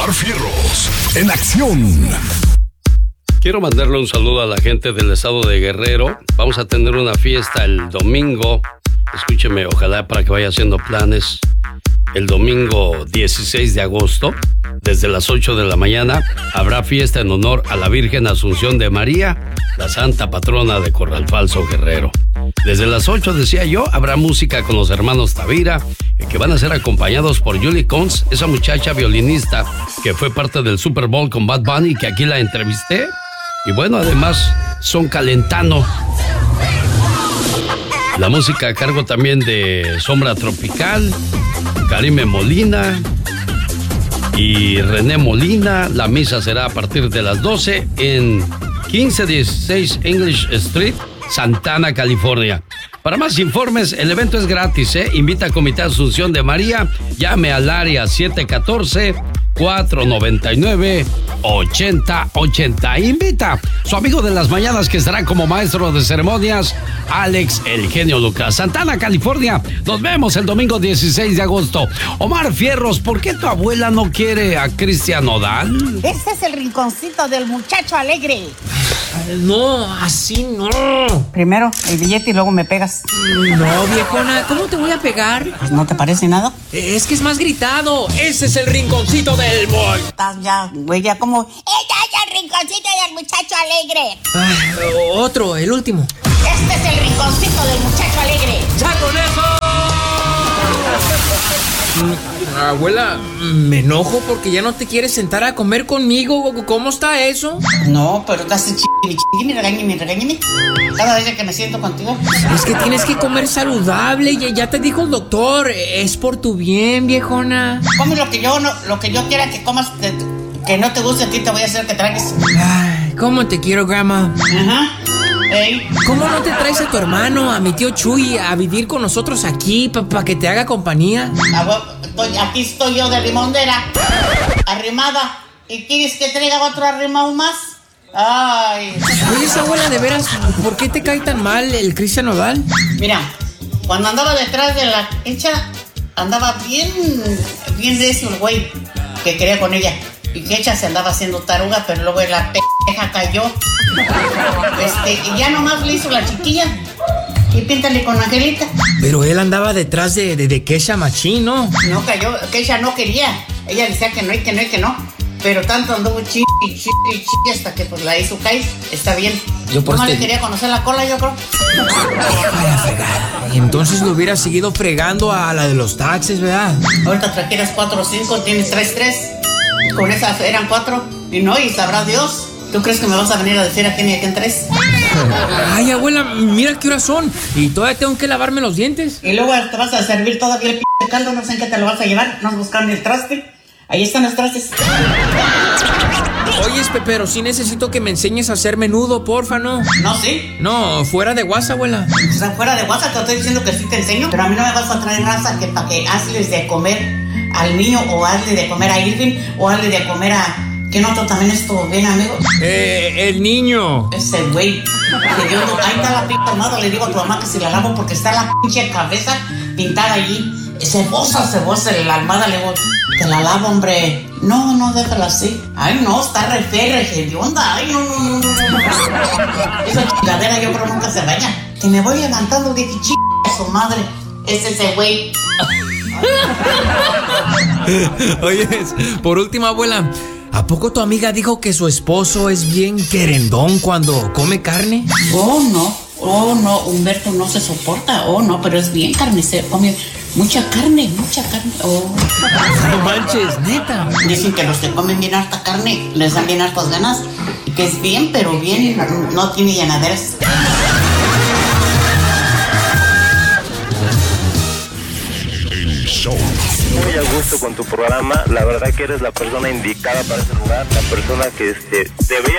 Omar Fierros, en acción. Quiero mandarle un saludo a la gente del estado de Guerrero. Vamos a tener una fiesta el domingo. Escúcheme, ojalá para que vaya haciendo planes. El domingo 16 de agosto, desde las 8 de la mañana, habrá fiesta en honor a la Virgen Asunción de María, la santa patrona de Corral Falso, Guerrero. Desde las 8, decía yo, habrá música con los hermanos Tavira, que van a ser acompañados por Julie Cons, esa muchacha violinista que fue parte del Super Bowl con Bad Bunny, que aquí la entrevisté. Y bueno, además, son Calentano. La música a cargo también de Sombra Tropical, Karime Molina y René Molina. La misa será a partir de las 12 en 1516 English Street, Santana, California. Para más informes, el evento es gratis, Invita a Comité Asunción de María. Llame al área 714-499-8080. Invita su amigo de las mañanas, que estará como maestro de ceremonias, Alex El Genio Lucas. Santana, California. Nos vemos el domingo 16 de agosto. Omar Fierros, ¿por qué tu abuela no quiere a Cristian Nodal? Ese es el rinconcito del muchacho alegre. No, así no. Primero el billete y luego me pegas. No, viejona, ¿cómo te voy a pegar? Pues, ¿no te parece nada? Es que es más gritado. Ese es el rinconcito del boy. Estás ya, güey, ya como... ¡Este es el rinconcito del muchacho alegre! Otro, el último. Este es el rinconcito del muchacho alegre. ¡Ya con eso! Abuela, me enojo porque ya no te quieres sentar a comer conmigo. ¿Cómo está eso? No, pero estás regáñame. Cada vez que me siento contigo. Es que tienes que comer saludable. Ya te dijo el doctor. Es por tu bien, viejona. Come lo que yo quiera que comas. Que no te guste a ti, te voy a hacer que tragues. Ay, ¿cómo te quiero, grandma? Ajá. Ey. ¿Cómo no te traes a tu hermano, a mi tío Chuy, a vivir con nosotros aquí para que te haga compañía? Aquí estoy yo de limondera, arrimada. ¿Y quieres que traiga otro arrimado más? Ay. Oye, esa abuela, de veras, ¿por qué te cae tan mal el Cristian Nodal? Mira, cuando andaba detrás de la hecha, andaba bien recio el güey que quería con ella. Y que Hecha se andaba haciendo taruga, pero luego la pendeja cayó. Y ya nomás le hizo la chiquilla. Y píntale con Angelita. Pero él andaba detrás de Kesha Machín, ¿no? No cayó, Kesha no quería. Ella decía que no y que no y que no. Pero tanto anduvo chi hasta que pues la hizo caer. Está bien. Yo por le quería conocer la cola, yo creo. Vaya fregada. Entonces lo hubiera seguido fregando a la de los taxis, ¿verdad? Ahorita trajeras 4 o 5, tienes 3. Con esas eran 4. Y no, y sabrá Dios. ¿Tú crees que me vas a venir a decir a quién y a quién traes? Ay, abuela, mira qué horas son. Y todavía tengo que lavarme los dientes. Y luego te vas a servir todavía el caldo. No sé en qué te lo vas a llevar. No has buscado ni el traste. Ahí están los trastes. Oye, pero sí necesito que me enseñes a hacer menudo, porfa, ¿no? ¿No, sí? No, fuera de WhatsApp, abuela. O sea, fuera de WhatsApp te estoy diciendo que sí te enseño. Pero a mí no me vas a traer raza que para que hazles de comer al niño, o hazle de comer a Irving, o hazle de comer a... ¿Quién otro también estuvo bien, amigo? El niño. Ese güey. Ahí está la pinta armada. Le digo a tu mamá que si la lavo porque está la pinche cabeza pintada allí. Cebosa la almada. Le digo, te la lavo, hombre. No, déjala así. Ay, no, está re de onda. Ay, no. Esa chingadera yo creo nunca se vaya. Que me voy levantando de que a su madre. Es ese güey. Oye, por último, abuela, ¿a poco tu amiga dijo que su esposo es bien querendón cuando come carne? Oh, no, Humberto no se soporta. Oh, no, pero es bien carnicero, come mucha carne. Oh. No manches, neta. Dicen que los que comen bien harta carne les dan bien hartas ganas. Y que es bien, pero bien, no tiene llenaderas. Muy a gusto con tu programa, la verdad que eres la persona indicada para ese lugar, la persona que te ve